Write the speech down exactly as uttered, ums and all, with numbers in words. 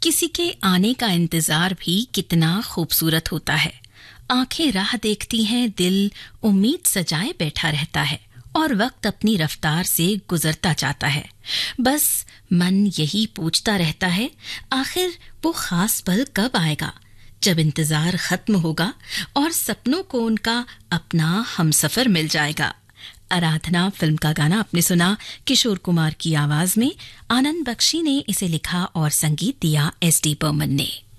किसी के आने का इंतजार भी कितना खूबसूरत होता है। आंखें राह देखती हैं, दिल उम्मीद सजाए बैठा रहता है और वक्त अपनी रफ्तार से गुजरता जाता है। बस मन यही पूछता रहता है, आखिर वो खास पल कब आएगा जब इंतजार खत्म होगा और सपनों को उनका अपना हमसफर मिल जाएगा। आराधना फिल्म का गाना आपने सुना किशोर कुमार की आवाज में। आनंद बख्शी ने इसे लिखा और संगीत दिया एस डी बर्मन ने।